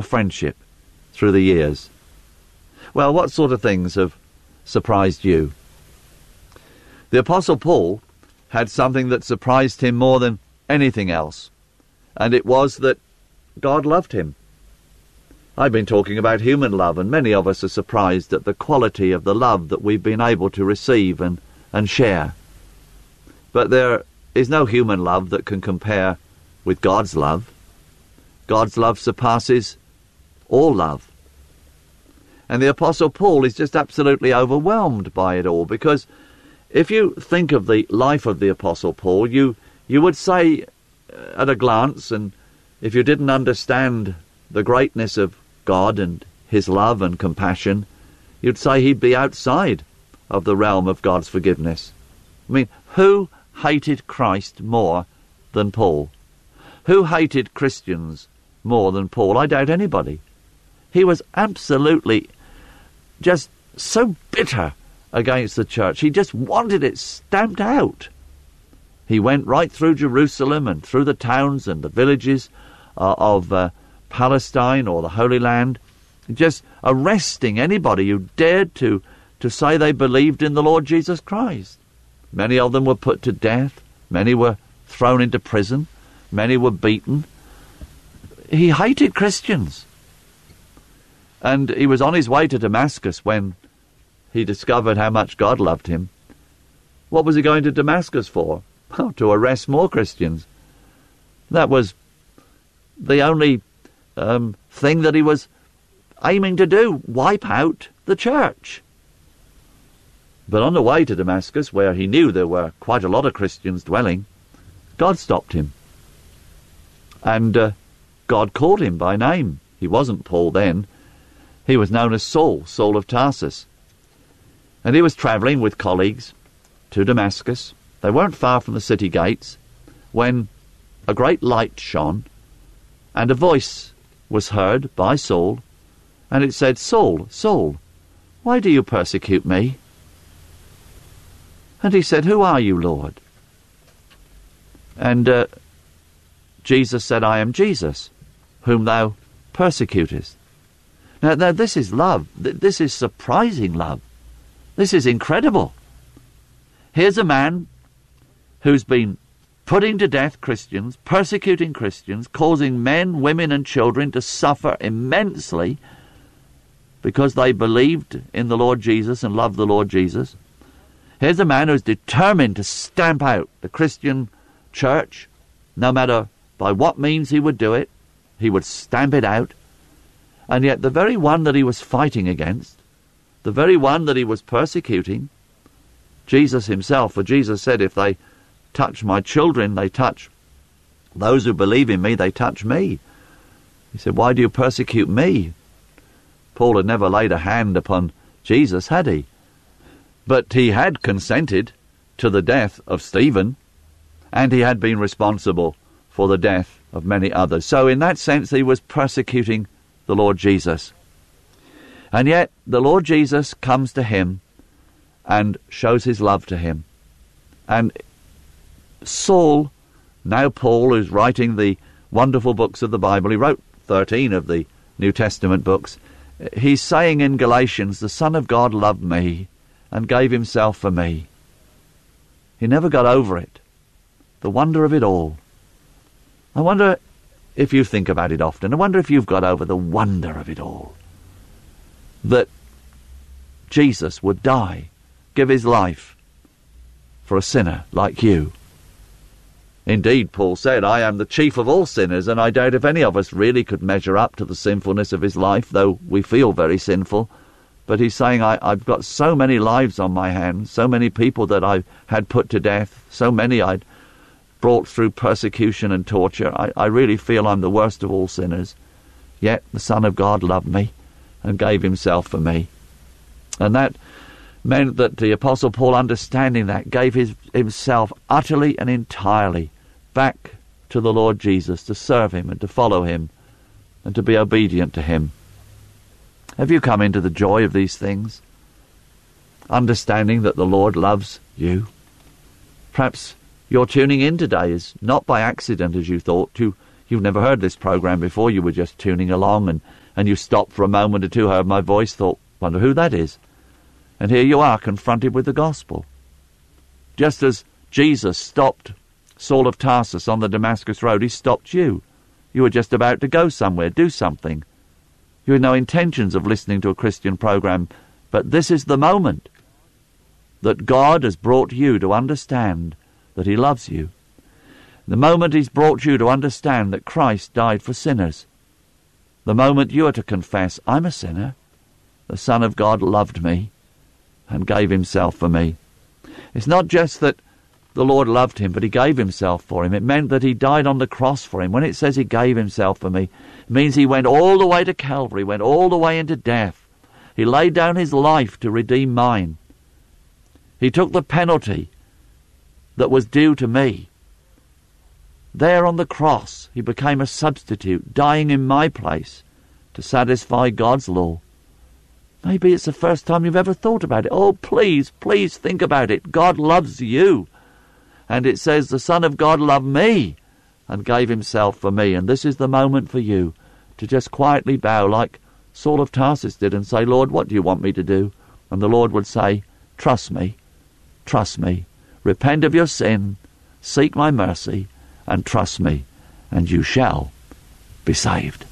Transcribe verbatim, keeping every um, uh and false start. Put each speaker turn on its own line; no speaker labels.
friendship through the years. Well, what sort of things have surprised you? The Apostle Paul had something that surprised him more than anything else, and it was that God loved him. I've been talking about human love, and many of us are surprised at the quality of the love that we've been able to receive and, and share. But there is no human love that can compare with God's love. God's love surpasses all love. And the Apostle Paul is just absolutely overwhelmed by it all, because if you think of the life of the Apostle Paul, you, you would say at a glance, and if you didn't understand the greatness of God and his love and compassion, you'd say he'd be outside of the realm of God's forgiveness. I mean, who hated Christ more than Paul? Who hated Christians more than Paul? I doubt anybody. He was absolutely just so bitter against the church. He just wanted it stamped out. He went right through Jerusalem and through the towns and the villages uh, of uh, Palestine or the Holy Land, just arresting anybody who dared to, to say they believed in the Lord Jesus Christ. Many of them were put to death. Many were thrown into prison. Many were beaten. He hated Christians. And he was on his way to Damascus when he discovered how much God loved him. What was he going to Damascus for? Well, to arrest more Christians. That was the only um, thing that he was aiming to do, wipe out the church. But on the way to Damascus, where he knew there were quite a lot of Christians dwelling, God stopped him. And uh, God called him by name. He wasn't Paul then. He was known as Saul, Saul of Tarsus. And he was travelling with colleagues to Damascus. They weren't far from the city gates when a great light shone, and a voice was heard by Saul, and it said, "Saul, Saul, why do you persecute me?" And he said, "Who are you, Lord?" And uh, Jesus said, "I am Jesus, whom thou persecutest." Now, now this is love. This is surprising love. This is incredible. Here's a man who's been putting to death Christians, persecuting Christians, causing men, women and children to suffer immensely because they believed in the Lord Jesus and loved the Lord Jesus. Here's a man who's determined to stamp out the Christian church, no matter by what means he would do it. He would stamp it out. And yet the very one that he was fighting against, the very one that he was persecuting, Jesus himself, for Jesus said, if they touch my children, they touch those who believe in me, they touch me. He said, why do you persecute me? Paul had never laid a hand upon Jesus, had he? But he had consented to the death of Stephen, and he had been responsible for the death of many others. So in that sense, he was persecuting the Lord Jesus. And yet the Lord Jesus comes to him and shows his love to him. And Saul, now Paul, who's writing the wonderful books of the Bible, he wrote thirteen of the New Testament books, he's saying in Galatians, the Son of God loved me and gave himself for me. He never got over it. The wonder of it all. I wonder if you think about it often. I wonder if you've got over the wonder of it all. That Jesus would die, give his life for a sinner like you. Indeed, Paul said, I am the chief of all sinners, and I doubt if any of us really could measure up to the sinfulness of his life, though we feel very sinful. But he's saying, I, I've got so many lives on my hands, so many people that I had put to death, so many I'd brought through persecution and torture. I, I really feel I'm the worst of all sinners. Yet the Son of God loved me and gave himself for me. And that meant that the Apostle Paul, understanding that, gave his, himself utterly and entirely back to the Lord Jesus, to serve him and to follow him and to be obedient to him. Have you come into the joy of these things? Understanding that the Lord loves you? Perhaps your tuning in today is not by accident, as you thought. You, you've never heard this program before. You were just tuning along, and and you stopped for a moment or two, heard my voice, thought, wonder who that is. And here you are, confronted with the gospel. Just as Jesus stopped Saul of Tarsus on the Damascus road, he stopped you. You were just about to go somewhere, do something. You had no intentions of listening to a Christian program, but this is the moment that God has brought you to understand that he loves you. The moment he's brought you to understand that Christ died for sinners. The moment you are to confess, I'm a sinner. The Son of God loved me and gave himself for me. It's not just that the Lord loved him, but he gave himself for him. It meant that he died on the cross for him. When it says he gave himself for me, it means he went all the way to Calvary, went all the way into death. He laid down his life to redeem mine. He took the penalty that was due to me. There on the cross, he became a substitute, dying in my place to satisfy God's law. Maybe it's the first time you've ever thought about it. Oh, please, please think about it. God loves you. And it says the Son of God loved me and gave himself for me. And this is the moment for you to just quietly bow like Saul of Tarsus did and say, Lord, what do you want me to do? And the Lord would say, trust me, trust me. Repent of your sin, seek my mercy, and trust me, and you shall be saved.